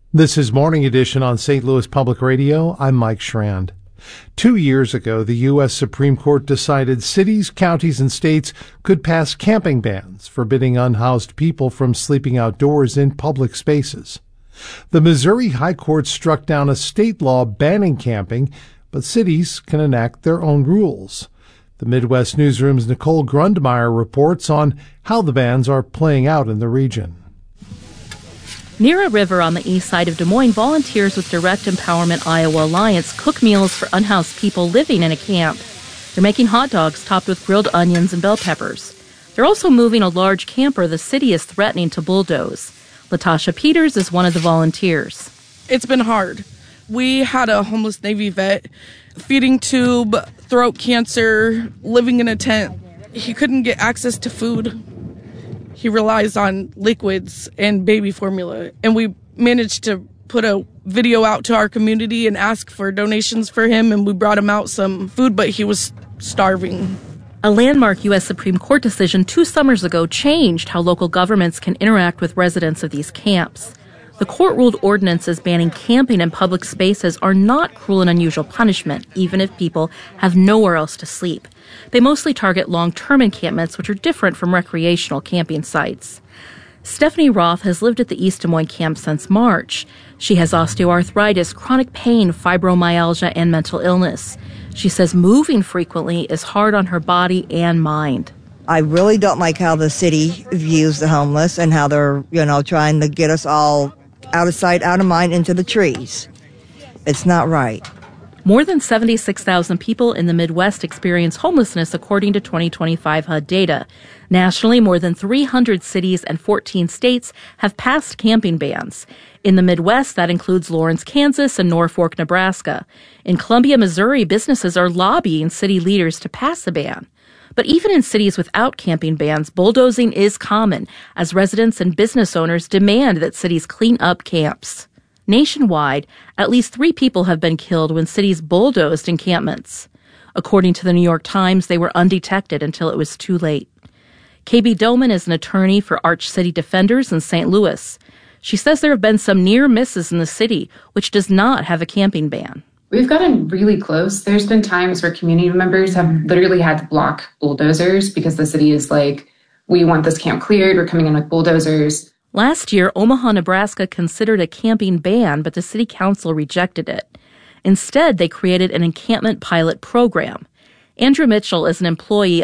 This is Morning Edition on St. Louis Public Radio. I'm Mike Schrand. 2 years ago, the U.S. Supreme Court decided cities, counties, and states could pass camping bans, forbidding unhoused people from sleeping outdoors in public spaces. The Missouri High Court struck down a state law banning camping, but cities can enact their own rules. The Midwest Newsroom's Nicole Grundmeyer reports on how the bans are playing out in the region. Near a river on the east side of Des Moines, volunteers with Direct Empowerment Iowa Alliance cook meals for unhoused people living in a camp. They're making hot dogs topped with grilled onions and bell peppers. They're also moving a large camper the city is threatening to bulldoze. Latasha Peters is one of the volunteers. It's been hard. We had a homeless Navy vet, feeding tube, throat cancer, living in a tent. He couldn't get access to food. He relies on liquids and baby formula. And we managed to put a video out to our community and ask for donations for him. And we brought him out some food, but he was starving. A landmark U.S. Supreme Court decision 2 summers ago changed how local governments can interact with residents of these camps. The court ruled ordinances banning camping in public spaces are not cruel and unusual punishment, even if people have nowhere else to sleep. They mostly target long-term encampments, which are different from recreational camping sites. Stephanie Roth has lived at the East Des Moines camp since March. She has osteoarthritis, chronic pain, fibromyalgia, and mental illness. She says moving frequently is hard on her body and mind. I really don't like how the city views the homeless and how they're, trying to get us all out of sight, out of mind, into the trees. It's not right. More than 76,000 people in the Midwest experience homelessness, according to 2025 HUD data. Nationally, more than 300 cities and 14 states have passed camping bans. In the Midwest, that includes Lawrence, Kansas, and Norfolk, Nebraska. In Columbia, Missouri, businesses are lobbying city leaders to pass a ban. But even in cities without camping bans, bulldozing is common, as residents and business owners demand that cities clean up camps. Nationwide, at least 3 people have been killed when cities bulldozed encampments. According to the New York Times, they were undetected until it was too late. KB Doman is an attorney for Arch City Defenders in St. Louis. She says there have been some near misses in the city, which does not have a camping ban. We've gotten really close. There's been times where community members have literally had to block bulldozers because the city is like, we want this camp cleared, we're coming in with bulldozers. Last year, Omaha, Nebraska considered a camping ban, but the city council rejected it. Instead, they created an encampment pilot program. Andrew Mitchell is an employee